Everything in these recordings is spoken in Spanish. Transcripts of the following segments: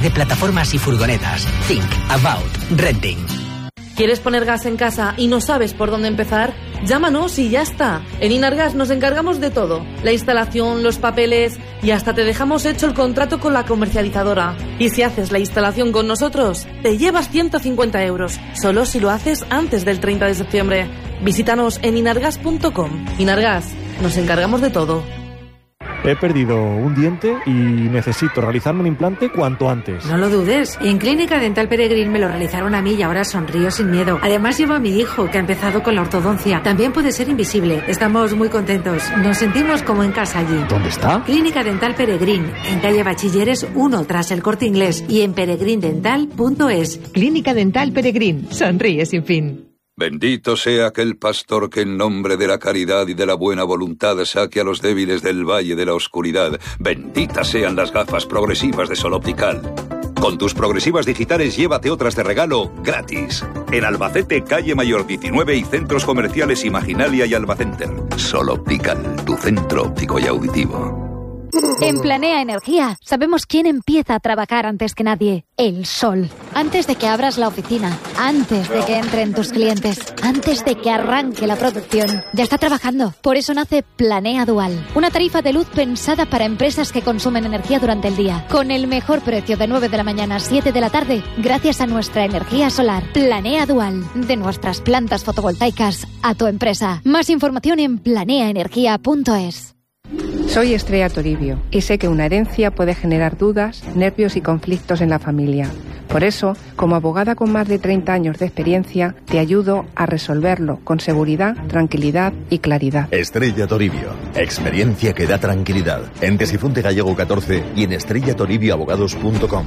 de plataformas y furgonetas. Think about renting. ¿Quieres poner gas en casa y no sabes por dónde empezar? Llámanos y ya está. En Inargas nos encargamos de todo. La instalación, los papeles y hasta te dejamos hecho el contrato con la comercializadora. Y si haces la instalación con nosotros, te llevas 150 euros. Solo si lo haces antes del 30 de septiembre. Visítanos en inargas.com. Inargas, nos encargamos de todo. He perdido un diente y necesito realizarme un implante cuanto antes. No lo dudes. En Clínica Dental Peregrín me lo realizaron a mí y ahora sonrío sin miedo. Además llevo a mi hijo, que ha empezado con la ortodoncia. También puede ser invisible. Estamos muy contentos. Nos sentimos como en casa allí. ¿Dónde está? Clínica Dental Peregrín, en calle Bachilleres 1, tras el Corte Inglés, y en peregrindental.es. Clínica Dental Peregrín. Sonríe sin fin. Bendito sea aquel pastor que en nombre de la caridad y de la buena voluntad saque a los débiles del valle de la oscuridad. Benditas sean las gafas progresivas de Sol Optical. Con tus progresivas digitales llévate otras de regalo gratis. En Albacete, calle Mayor 19 y centros comerciales Imaginalia y Albacenter. Sol Optical, tu centro óptico y auditivo. En Planea Energía sabemos quién empieza a trabajar antes que nadie. El sol. Antes de que abras la oficina, antes de que entren tus clientes, antes de que arranque la producción, ya está trabajando. Por eso nace Planea Dual, una tarifa de luz pensada para empresas que consumen energía durante el día, con el mejor precio de 9 de la mañana a 7 de la tarde, gracias a nuestra energía solar. Planea Dual, de nuestras plantas fotovoltaicas a tu empresa. Más información en planeaenergia.es. Soy Estrella Toribio y sé que una herencia puede generar dudas, nervios y conflictos en la familia. Por eso, como abogada con más de 30 años de experiencia, te ayudo a resolverlo con seguridad, tranquilidad y claridad. Estrella Toribio. Experiencia que da tranquilidad. En Tesifunte Gallego 14 y en estrellatoribioabogados.com.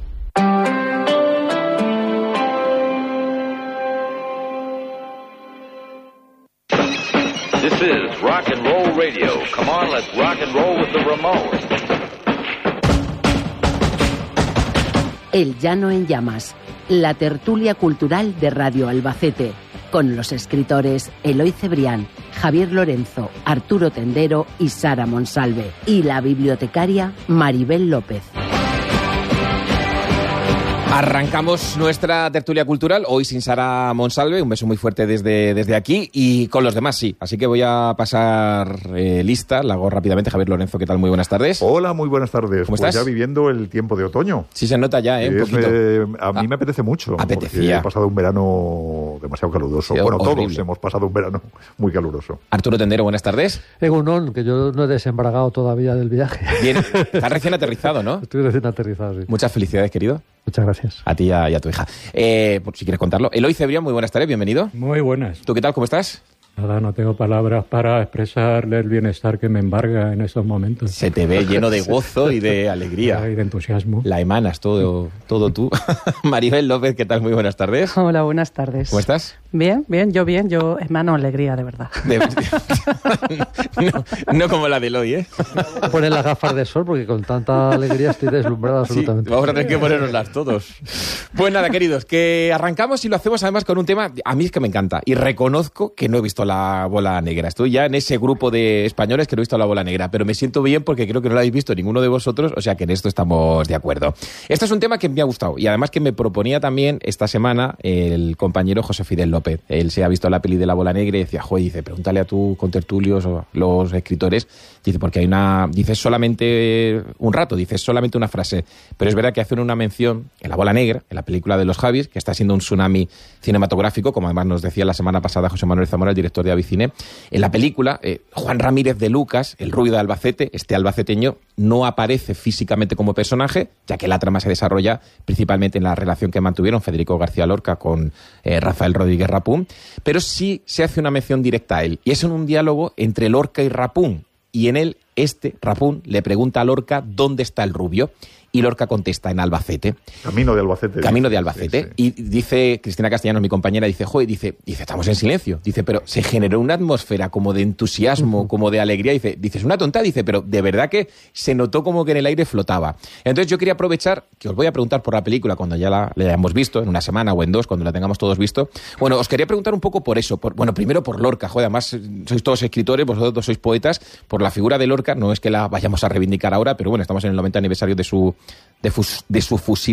This is Rock and Roll Radio. Come on, let's rock and roll with the Ramones. El Llano en Llamas, la tertulia cultural de Radio Albacete, con los escritores Eloy Cebrián, Javier Lorenzo, Arturo Tendero y Sara Monsalve, y la bibliotecaria Maribel López. Arrancamos nuestra tertulia cultural, hoy sin Sara Monsalve, un beso muy fuerte desde aquí, y con los demás sí, así que voy a pasar lista, la hago rápidamente. Javier Lorenzo, ¿qué tal? Muy buenas tardes. Hola, muy buenas tardes. ¿Cómo pues estás? Ya viviendo el tiempo de otoño. Sí se nota ya, un poquito. A mí me apetece mucho. Apetecía. He pasado un verano demasiado caluroso. Sí, bueno, horrible. Todos hemos pasado un verano muy caluroso. Arturo Tendero, buenas tardes. Egunon, que yo no he desembargado todavía del viaje. Bien, estás recién aterrizado, ¿no? Estoy recién aterrizado, sí. Muchas felicidades, querido. Muchas gracias. A ti y a tu hija. Por si quieres contarlo. Eloy Cebrián, muy buenas tardes, bienvenido. Muy buenas. ¿Tú qué tal? ¿Cómo estás? Nada, no tengo palabras para expresarle el bienestar que me embarga en estos momentos. Se te ve lleno de gozo y de alegría. Y de entusiasmo. La emanas todo tú. Maribel López, ¿qué tal? Muy buenas tardes. Hola, buenas tardes. ¿Cómo estás? Bien, yo emano alegría, de verdad. No como la de Eloy, ¿eh? Poner las gafas de sol porque con tanta alegría estoy deslumbrado absolutamente. Sí, vamos a tener que ponernoslas todos. Pues nada, queridos, que arrancamos y lo hacemos además con un tema, a mí es que me encanta, y reconozco que no he visto La Bola Negra. Estoy ya en ese grupo de españoles que no he visto La Bola Negra, pero me siento bien porque creo que no la habéis visto ninguno de vosotros, o sea que en esto estamos de acuerdo. Este es un tema que me ha gustado y además que me proponía también esta semana el compañero José Fidel López. Él se ha visto la peli de La Bola Negra y decía, dice, pregúntale a tus contertulios o los escritores, dice, porque dices solamente un rato, dices solamente una frase, pero es verdad que hacen una mención en La Bola Negra, en la película de los Javis, que está siendo un tsunami cinematográfico, como además nos decía la semana pasada José Manuel Zamora, el director de Avicine. En la película, Juan Ramírez de Lucas, el rubio de Albacete, este albaceteño, no aparece físicamente como personaje, ya que la trama se desarrolla principalmente en la relación que mantuvieron Federico García Lorca con Rafael Rodríguez Rapún, pero sí se hace una mención directa a él, y es en un diálogo entre Lorca y Rapún, y en él Rapún le pregunta a Lorca dónde está el rubio, y Lorca contesta en Albacete. Camino de Albacete. Camino de Albacete. Sí. Y dice, Cristina Castellanos, mi compañera, dice, estamos en silencio. Dice, pero se generó una atmósfera como de entusiasmo, como de alegría. Dice, es una tonta. Dice, pero de verdad que se notó como que en el aire flotaba. Entonces yo quería aprovechar, que os voy a preguntar por la película cuando ya la hayamos visto, en una semana o en dos, cuando la tengamos todos visto. Bueno, os quería preguntar un poco por eso. Primero por Lorca. Además sois todos escritores, vosotros todos sois poetas. Por la figura de Lorca, no es que la vayamos a reivindicar ahora, pero bueno, estamos en el 90 aniversario de su fusil